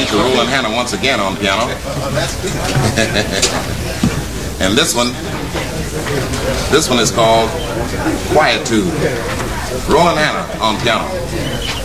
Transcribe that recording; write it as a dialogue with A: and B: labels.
A: feature Roland Hanna once again on piano. And this one is called Quietude. Roland Hanna on piano.